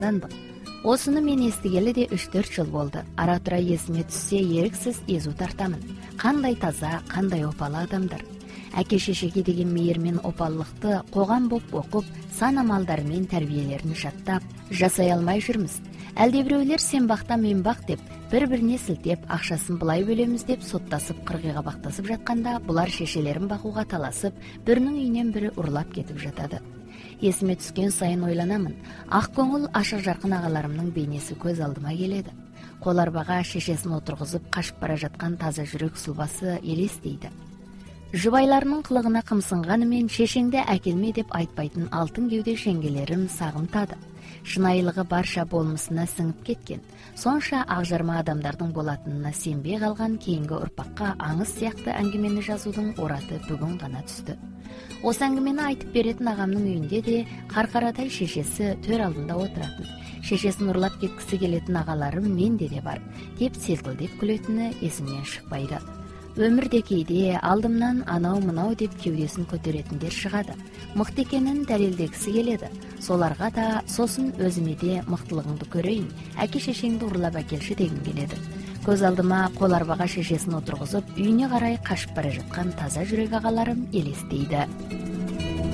аттандык. Осуну мен эстигели де 3-4 жыл болду. Ара тура эсиме түшсө эриксиз эзүү тартамын. Кандай таза, кандай опалы адамдар. Әке шешеге деген мейир мен опаллыкты когам боп окуп, сан амалдары менен тарбиелерин шаттап, жасай алмай жүрмүз. Әлде бирөөлөр сен бакта мен бак деп, бири-бирине силтеп, акчасын былай бөлөмүз деп соттасып, кыргыйга бактасып жатканда, булар шешелерин багууга таласып, биринин үйүнөн бири урлап кетип жатады. Эсиме түскөн сайын ойланамын. Ак көңүл, ашык жаркын агаларымдын бейнеси көз алдыма келеді. Кол арбага шешесин отургузуп кашып бара жаткан таза жүрөк сулбасы элестейди. Жубайларынын кылыгына кымсынганы мен шешеңде әкелме деп айтпайтын алтын кеуде жеңгелерим сагымтады. Шынайылыгы барша болмусуна сиңип кеткен, сонша акжарма адамдардын болатынына сенбей калган кийинки урпакка аңыз сыяктуу аңгемени жазуудун ураты бүгүн гана түздү. Осы әңгімені айтып беретін ағамның үйінде де қарқарадай шешесі төр алдында отыратын. Шешесін ұрлап кеткісі келетін ағаларым менде де бар, деп селкілдеп күлетіні есімнен шықпайды. Өмірде кейде алдымнан анау-мынау деп кеудесін көтеретіндер шығады. Мықты екенін дәлелдегісі келеді. Соларға да сосын өзіме де мықтылығыңды көрейін, әке шешеңді ұрлап әкелші дегім келеді. Көз алдыма кол арбага шешесин отургузуп, үйүнө карай кашып бара жаткан таза жүрөк агаларым элестейди.